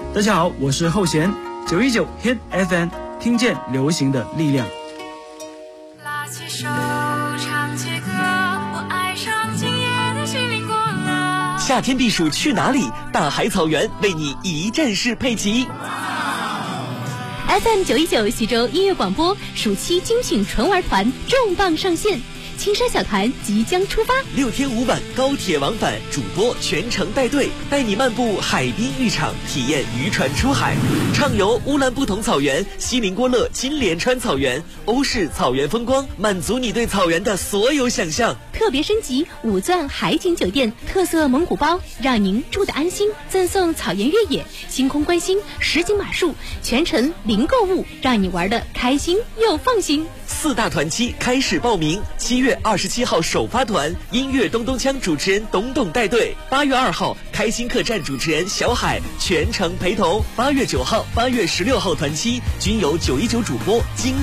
大家好，我是后弦，919 Hit FM， 听见流行的力量。 拉起手，唱起歌，我爱上今夜的西岭过了。 夏天避暑去哪里？大海草原为你一站式配齐。 FM 919徐州音乐广播暑期精品纯玩团重磅上线，青山小团即将出发 ，6天5晚高铁往返，主播全程带队，带你漫步海滨浴场，体验渔船出海，畅游乌兰布统草原、锡林郭勒金莲川草原、欧式草原风光，满足你对草原的所有想象。 特别升级5钻海景酒店，特色蒙古包，让您住得安心，赠送草原越野、星空观星、实景马术，全程零购物，让你玩得开心又放心。 4大团期开始报名，7月27号首发团，音乐咚咚锵主持人董董带队；8月2号开心客栈主持人小海全程陪同；8月9号、8月16号团期均由919主播精